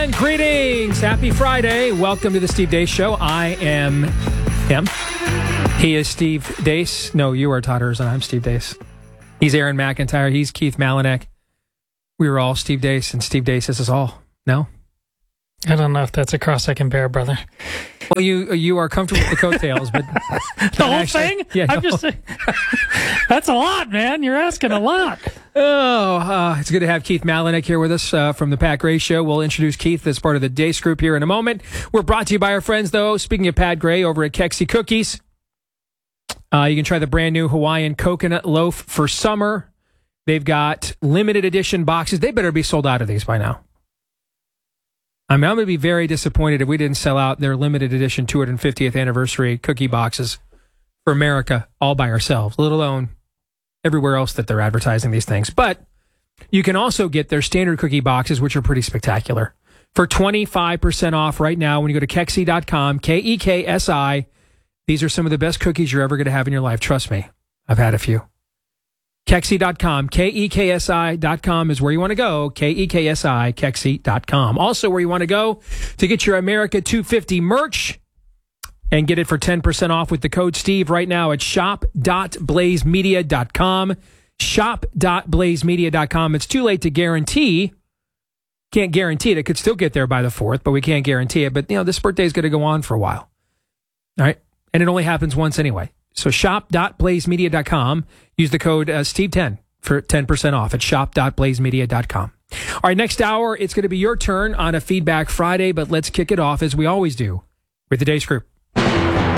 And greetings. Happy Friday. Welcome to the Steve Deace Show. I am him. He is Steve Deace. No, you are Todd Erzan. I'm Steve Deace. He's Aaron McIntyre. He's Keith Malinek. We were all Steve Deace, and Steve Deace is us all. No? I don't know if that's a cross I can bear, brother. Well, you are comfortable with the coattails, but the whole thing? Yeah, I'm just saying, that's a lot, man. You're asking a lot. It's good to have Keith Malinek here with us from the Pat Gray Show. We'll introduce Keith as part of the Deace group here in a moment. We're brought to you by our friends, though. Speaking of Pat Gray, over at Kexi Cookies, you can try the brand new Hawaiian coconut loaf for summer. They've got limited edition boxes. They better be sold out of these by now. I'm going to be very disappointed if we didn't sell out their limited edition 250th anniversary cookie boxes for America all by ourselves, let alone everywhere else that they're advertising these things. But you can also get their standard cookie boxes, which are pretty spectacular, for 25% off right now when you go to Kexi.com, K-E-K-S-I. These are some of the best cookies you're ever going to have in your life. Trust me, I've had a few. Kexi.com, K-E-K-S-I.com is where you want to go. K-E-K-S-I, Kexi.com. Also where you want to go to get your America 250 merch and get it for 10% off with the code Steve right now at shop.blazemedia.com. Shop.blazemedia.com. It's too late to guarantee. Can't guarantee it. It could still get there by the 4th, but we can't guarantee it. But, this birthday is going to go on for a while. All right? And it only happens once anyway. So shop.blazemedia.com. Use the code Steve10 for 10% off at shop.blazemedia.com. All right, next hour, it's going to be your turn on a Feedback Friday, but let's kick it off as we always do with the Deace Group.